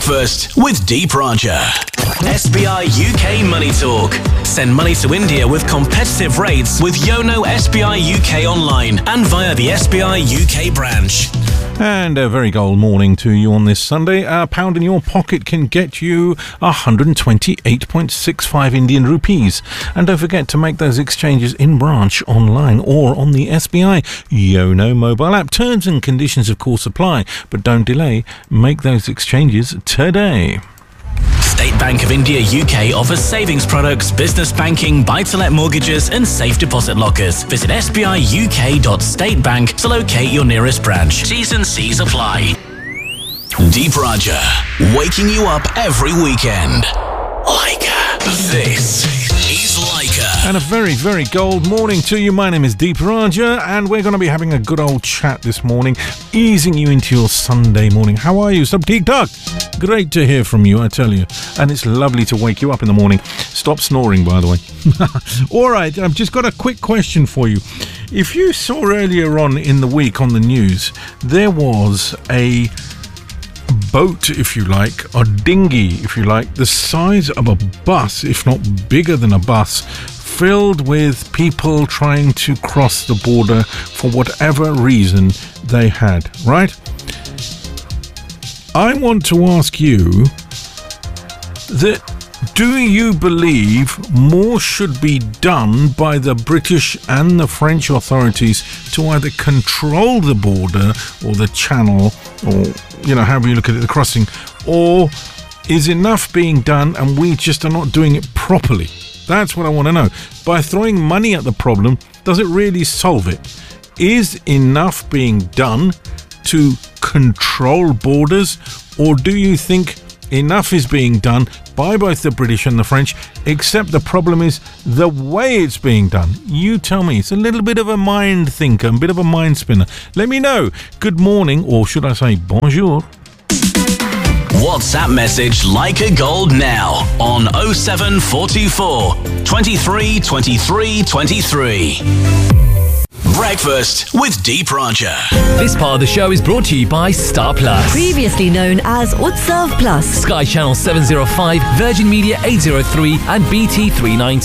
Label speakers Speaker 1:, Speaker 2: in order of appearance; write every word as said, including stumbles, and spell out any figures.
Speaker 1: Breakfast with Deep Raja. S B I U K Money Talk. Send money to India with competitive rates with Yono S B I U K online and via the S B I U K branch.
Speaker 2: And a very gold morning to you on this Sunday. A pound in your pocket can get you one hundred twenty-eight point six five Indian rupees. And don't forget to make those exchanges in branch, online or on the S B I Yono mobile app. Terms and conditions, of course, apply. But don't delay. Make those exchanges today.
Speaker 1: State Bank of India U K offers savings products, business banking, buy-to-let mortgages and safe deposit lockers. Visit s b i u k dot state bank to locate your nearest branch. T's and C's apply. Deep Raja, waking you up every weekend. Leica. This is Leica.
Speaker 2: And a very, very gold morning to you. My name is Deep Raja, and we're going to be having a good old chat this morning, easing you into your Sunday morning. How are you? Sub Tik-Tok? Great to hear from you, I tell you. And it's lovely to wake you up in the morning. Stop snoring, by the way. All right, I've just got a quick question for you. If you saw earlier on in the week on the news, there was a boat, if you like, a dinghy, if you like, the size of a bus, if not bigger than a bus, filled with people trying to cross the border for whatever reason they had, right? I want to ask you that, do you believe more should be done by the British and the French authorities to either control the border or the channel, or, you know, however you look at it, the crossing, or is enough being done and we just are not doing it properly? That's what I want to know. By throwing money at the problem, does it really solve it? Is enough being done to control borders, or do you think enough is being done by both the British and the French, except the problem is the way it's being done? You tell me. It's a little bit of a mind thinker, a bit of a mind spinner. Let me know. Good morning, or should I say bonjour?
Speaker 1: WhatsApp message Leica Gold now on oh seven four two four, twenty-three, twenty-three, twenty-three. Breakfast with Deep Raja.
Speaker 3: This part of the show is brought to you by Star Plus.
Speaker 4: Previously known as Utsav Plus.
Speaker 3: Sky Channel seven oh five, Virgin Media eight oh three and B T three ninety.